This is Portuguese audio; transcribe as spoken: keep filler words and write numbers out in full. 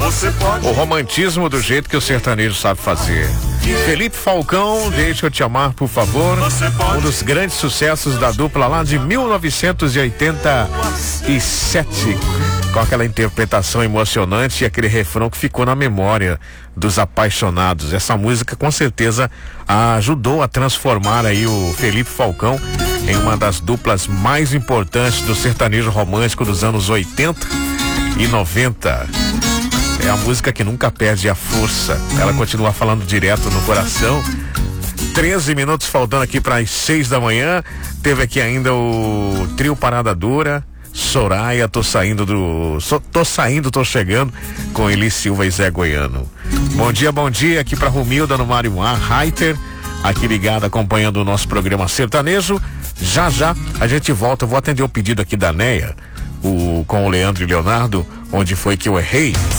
O romantismo do jeito que o sertanejo sabe fazer. Felipe Falcão, Deixa Eu Te Amar, por favor. Um dos grandes sucessos da dupla lá de mil novecentos e oitenta e sete. Com aquela interpretação emocionante e aquele refrão que ficou na memória dos apaixonados. Essa música com certeza ajudou a transformar aí o Felipe Falcão em uma das duplas mais importantes do sertanejo romântico dos anos oitenta e noventa. É a música que nunca perde a força. Ela continua falando direto no coração. treze minutos faltando aqui para as seis da manhã. Teve aqui ainda o trio Parada Dura, Soraya, tô saindo do... So, tô saindo, tô chegando, com Eli Silva e Zé Goiano. Bom dia, bom dia, aqui pra Romilda no Marimar, Reiter, aqui ligado, acompanhando o nosso programa sertanejo. Já, já, a gente volta, eu vou atender o pedido aqui da Neia, o, com o Leandro e Leonardo, onde foi que eu errei.